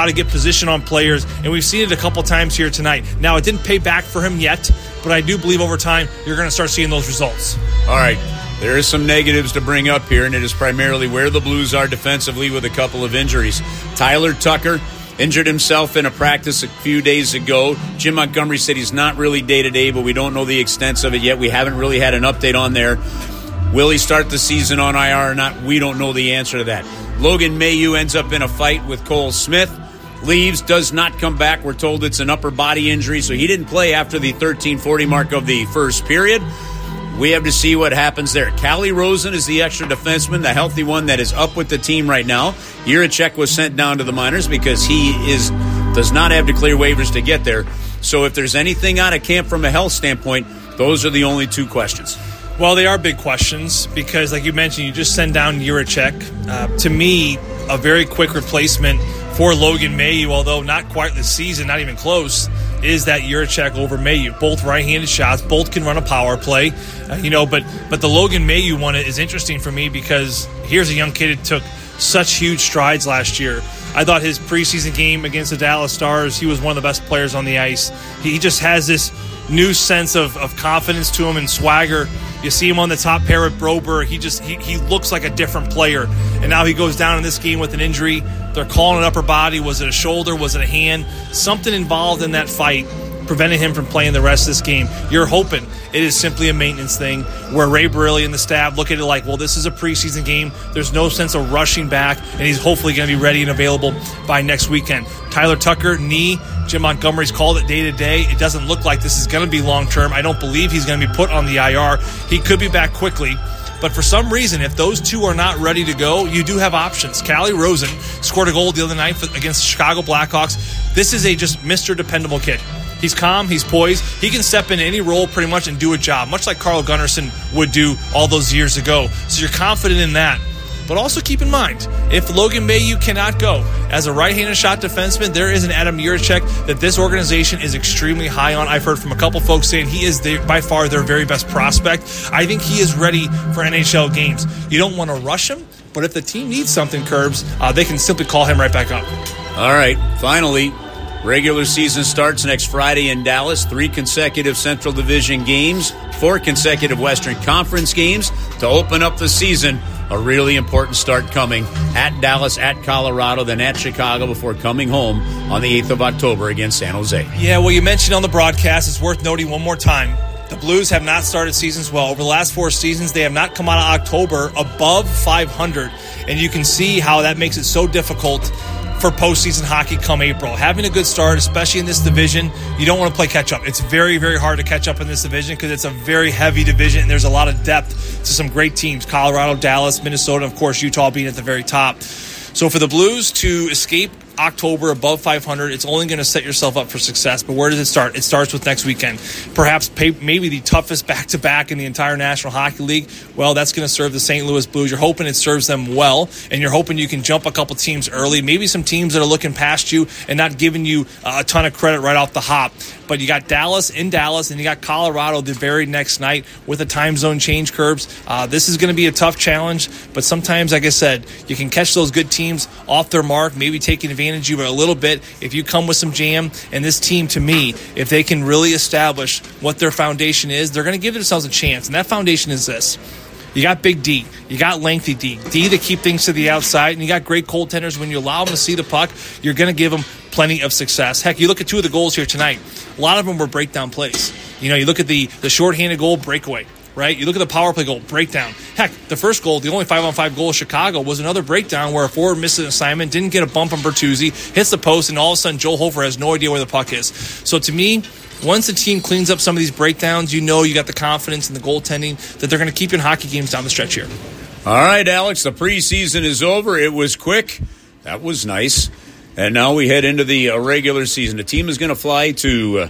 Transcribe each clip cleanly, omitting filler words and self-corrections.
to get position on players, and we've seen it a couple times here tonight. Now, it didn't pay back for him yet, but I do believe over time you're going to start seeing those results. All right. There is some negatives to bring up here, and it is primarily where the Blues are defensively with a couple of injuries. Tyler Tucker injured himself in a practice a few days ago. Jim Montgomery said he's not really day-to-day, but we don't know the extent of it yet. We haven't really had an update on there. Will he start the season on IR or not? We don't know the answer to that. Logan Mailloux ends up in a fight with Cole Smith. Leaves, does not come back. We're told it's an upper body injury, so he didn't play after the 13:40 mark of the first period. We have to see what happens there. Callie Rosen is the extra defenseman, the healthy one that is up with the team right now. Jiricek was sent down to the minors because he does not have to clear waivers to get there. So if there's anything out of camp from a health standpoint, those are the only two questions. Well, they are big questions because, like you mentioned, you just send down Jiricek. To me, a very quick replacement for Logan Mailloux, although not quite this season, not even close, is that Jiricek over Mailloux. Both right-handed shots, both can run a power play, but the Logan Mailloux one is interesting for me because here's a young kid that took such huge strides last year. I thought his preseason game against the Dallas Stars, he was one of the best players on the ice. He just has this new sense of confidence to him and swagger. You see him on the top pair with Broberg. He looks like a different player. And now he goes down in this game with an injury. They're calling it upper body. Was it a shoulder? Was it a hand? Something involved in that fight prevented him from playing the rest of this game. You're hoping it is simply a maintenance thing where Ray Bareilles and the staff look at it like, well, this is a preseason game. There's no sense of rushing back, and he's hopefully going to be ready and available by next weekend. Tyler Tucker, knee. Jim Montgomery's called it day-to-day. It doesn't look like this is going to be long-term. I don't believe he's going to be put on the IR. He could be back quickly. But for some reason, if those two are not ready to go, you do have options. Callie Rosen scored a goal the other night against the Chicago Blackhawks. This is a just Mr. Dependable kid. He's calm, he's poised. He can step in any role pretty much and do a job, much like Carl Gunnarsson would do all those years ago. So you're confident in that. But also keep in mind, if Logan Mailloux cannot go as a right-handed shot defenseman, there is an Adam Jiricek that this organization is extremely high on. I've heard from a couple folks saying he is by far their very best prospect. I think he is ready for NHL games. You don't want to rush him, but if the team needs something, Curbs, they can simply call him right back up. All right, finally, regular season starts next Friday in Dallas. 3 consecutive Central Division games, 4 consecutive Western Conference games to open up the season. A really important start coming at Dallas, at Colorado, then at Chicago before coming home on the 8th of October against San Jose. Yeah, well, you mentioned on the broadcast, it's worth noting one more time. The Blues have not started seasons well. Over the last 4 seasons, they have not come out of October above 500. And you can see how that makes it so difficult for postseason hockey come April. Having a good start, especially in this division, you don't want to play catch-up. It's very, very hard to catch up in this division because it's a very heavy division and there's a lot of depth to some great teams. Colorado, Dallas, Minnesota, and of course, Utah being at the very top. So for the Blues to escape October above 500, it's only going to set yourself up for success. But where does it start? It starts with next weekend. Perhaps maybe the toughest back-to-back in the entire National Hockey League. Well, that's going to serve the St. Louis Blues. You're hoping it serves them well, and you're hoping you can jump a couple teams early. Maybe some teams that are looking past you and not giving you a ton of credit right off the hop. But you got Dallas in Dallas, and you got Colorado the very next night with a time zone change, Curbs. This is going to be a tough challenge, but sometimes, like I said, you can catch those good teams off their mark, maybe taking advantage of you a little bit if you come with some jam. And this team, to me, if they can really establish what their foundation is, they're going to give themselves a chance. And that foundation is this. You got big D. You got lengthy D. D to keep things to the outside. And you got great goaltenders. When you allow them to see the puck, you're going to give them plenty of success. Heck, you look at 2 of the goals here tonight. A lot of them were breakdown plays. You look at the shorthanded goal breakaway. Right? You look at the power play goal, breakdown. Heck, the first goal, the only 5-on-5 goal of Chicago, was another breakdown where a forward misses an assignment, didn't get a bump on Bertuzzi, hits the post, and all of a sudden Joel Hofer has no idea where the puck is. So to me, once the team cleans up some of these breakdowns, you got the confidence in the goaltending that they're going to keep in hockey games down the stretch here. All right, Alex, the preseason is over. It was quick. That was nice. And now we head into the regular season. The team is going to fly to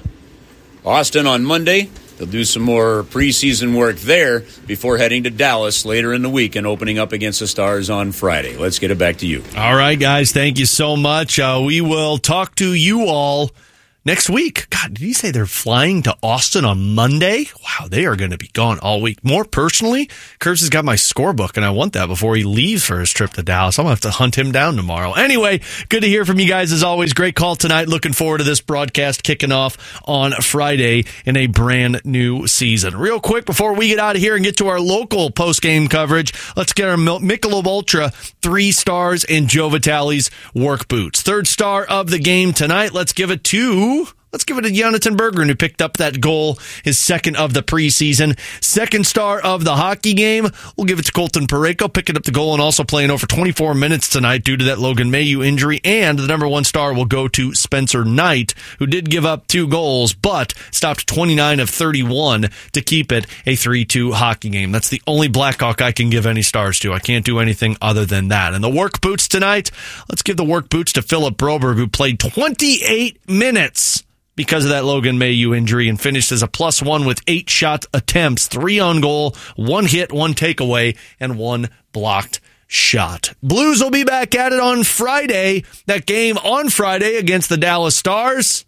Austin on Monday. They'll do some more preseason work there before heading to Dallas later in the week and opening up against the Stars on Friday. Let's get it back to you. All right, guys. Thank you so much. We will talk to you all next week. God, did you say they're flying to Austin on Monday? Wow, they are going to be gone all week. More personally, Kurtz has got my scorebook, and I want that before he leaves for his trip to Dallas. I'm going to have to hunt him down tomorrow. Anyway, good to hear from you guys as always. Great call tonight. Looking forward to this broadcast kicking off on Friday in a brand new season. Real quick, before we get out of here and get to our local post-game coverage, let's get our Michelob Ultra 3 stars in Joe Vitale's work boots. Third star of the game tonight. Let's give it to Jonathan Berggren, who picked up that goal, his second of the preseason. Second star of the hockey game, we'll give it to Colton Parayko, picking up the goal and also playing over 24 minutes tonight due to that Logan Mailloux injury. And the number 1 star will go to Spencer Knight, who did give up 2 goals, but stopped 29 of 31 to keep it a 3-2 hockey game. That's the only Blackhawk I can give any stars to. I can't do anything other than that. And the work boots tonight, let's give the work boots to Philip Broberg, who played 28 minutes because of that Logan Mailloux injury and finished as a +1 with 8 shot attempts, 3 on goal, 1 hit, 1 takeaway, and 1 blocked shot. Blues will be back at it on Friday. That game on Friday against the Dallas Stars.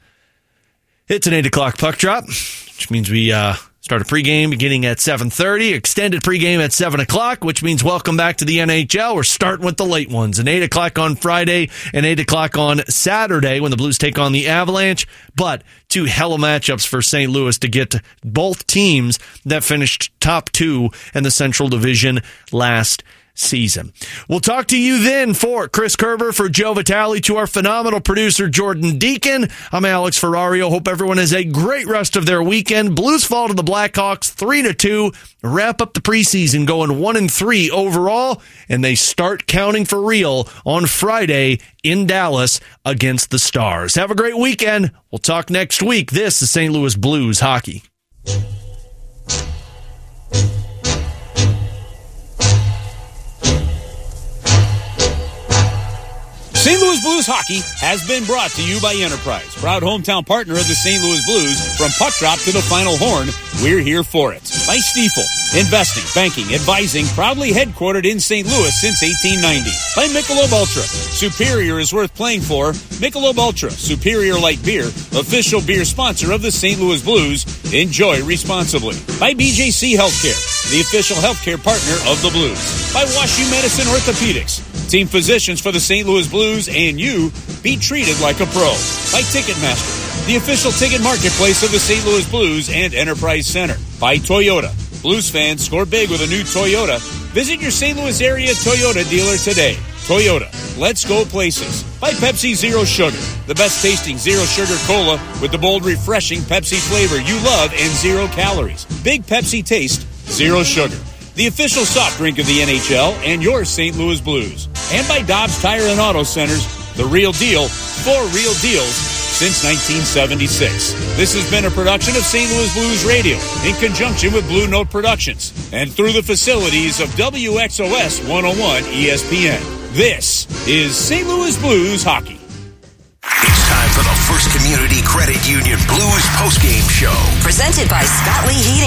It's an 8 o'clock puck drop, which means we start a pregame beginning at 7:30, extended pregame at 7 o'clock, which means welcome back to the NHL. We're starting with the late ones. An 8 o'clock on Friday and 8 o'clock on Saturday when the Blues take on the Avalanche. But 2 hella matchups for St. Louis to get both teams that finished top 2 in the Central Division last season. We'll talk to you then. For Chris Kerber, for Joe Vitale, to our phenomenal producer Jordan Deacon, I'm Alex Ferrario. Hope everyone has a great rest of their weekend. Blues fall to the Blackhawks 3-2, wrap up the preseason going 1-3 overall, and they start counting for real on Friday in Dallas against the Stars. Have a great weekend. We'll talk next week. This is St. Louis Blues Hockey. St. Louis Blues Hockey has been brought to you by Enterprise, proud hometown partner of the St. Louis Blues. From puck drop to the final horn, we're here for it. By Stiefel, investing, banking, advising, proudly headquartered in St. Louis since 1890. By Michelob Ultra, superior is worth playing for. Michelob Ultra, superior light beer, official beer sponsor of the St. Louis Blues. Enjoy responsibly. By BJC Healthcare, the official healthcare partner of the Blues. By WashU Medicine Orthopedics, team physicians for the St. Louis Blues, and you be treated like a pro. By Ticketmaster, the official ticket marketplace of the St. Louis Blues and Enterprise Center. By Toyota. Blues fans, score big with a new Toyota. Visit your St. Louis area Toyota dealer today. Toyota, let's go places. By Pepsi Zero Sugar, the best tasting zero sugar cola with the bold, refreshing Pepsi flavor you love and 0 calories. Big Pepsi taste, zero sugar. The official soft drink of the NHL and your St. Louis Blues. And by Dobbs Tire and Auto Centers, the real deal for real deals since 1976. This has been a production of St. Louis Blues Radio in conjunction with Blue Note Productions and through the facilities of WXOS 101 ESPN. This is St. Louis Blues Hockey. It's time for the First Community Credit Union Blues postgame show. Presented by Scott Lee Heating.